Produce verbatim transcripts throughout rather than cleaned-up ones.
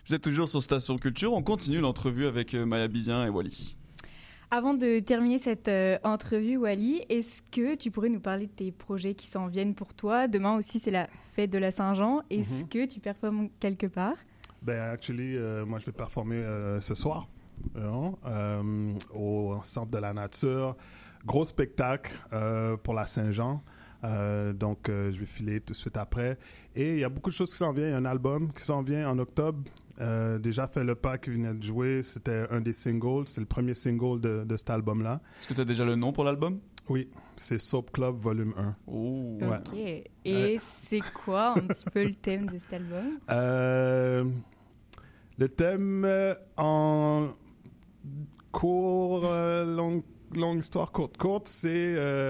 Vous êtes toujours sur Station Culture. On continue l'entrevue avec Maya Bizien et Wally. Avant de terminer cette euh, entrevue, Wally, est-ce que tu pourrais nous parler de tes projets qui s'en viennent pour toi? Demain aussi, c'est la fête de la Saint-Jean. Est-ce mm-hmm. que tu performes quelque part? Ben, actually, euh, moi, je vais performer euh, ce soir euh, euh, au Centre de la Nature. Gros spectacle euh, pour la Saint-Jean. Euh, donc, euh, je vais filer tout de suite après. Et il y a beaucoup de choses qui s'en viennent. Il y a un album qui s'en vient en octobre. Euh, déjà, Fais le pas qui venait de jouer, c'était un des singles. C'est le premier single de, de cet album-là. Est-ce que tu as déjà le nom pour l'album? Oui, c'est Soap Club Volume un. Oh. Ouais. OK. Et euh... c'est quoi un petit peu le thème de cet album? Euh, le thème euh, en court, euh, longue, longue histoire courte, courte, c'est, euh,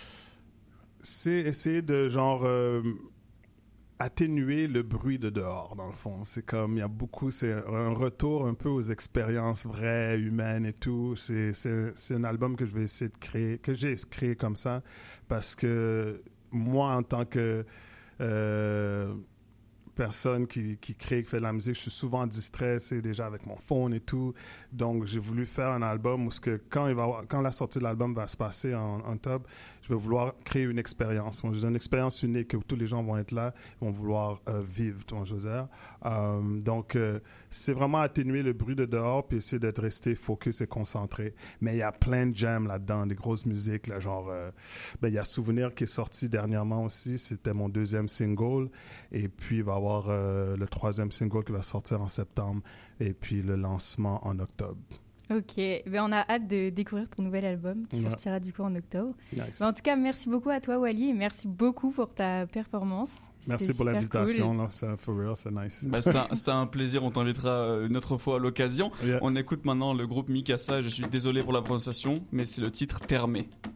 c'est essayer de genre... Euh, atténuer le bruit de dehors, dans le fond. C'est comme, il y a beaucoup, c'est un retour un peu aux expériences vraies, humaines et tout. C'est, c'est, c'est un album que je vais essayer de créer, que j'ai créé comme ça, parce que moi, en tant que euh, personne qui, qui crée, qui fait de la musique, je suis souvent distrait, c'est déjà avec mon phone et tout. Donc, j'ai voulu faire un album où ce que quand, il va avoir, quand la sortie de l'album va se passer en, en octobre, je vais vouloir créer une expérience. Moi, j'ai une expérience unique où tous les gens vont être là, vont vouloir euh, vivre, ton José. Euh, donc, euh, c'est vraiment atténuer le bruit de dehors puis essayer d'être resté focus et concentré. Mais il y a plein de jams là-dedans, des grosses musiques, là, genre, euh, ben, il y a Souvenir qui est sorti dernièrement aussi. C'était mon deuxième single. Et puis, il va y avoir euh, le troisième single qui va sortir en septembre. Et puis, le lancement en octobre. OK. Ben, on a hâte de découvrir ton nouvel album qui ouais. sortira du coup en octobre. Nice. Ben, en tout cas, merci beaucoup à toi, Wally, et merci beaucoup pour ta performance. C'était merci pour l'invitation. Cool. Là, c'est, for real, c'est nice. Ben, c'était, un, c'était un plaisir. On t'invitera une autre fois à l'occasion. Yeah. On écoute maintenant le groupe Mikasa. Je suis désolé pour la prononciation, mais c'est le titre Termé.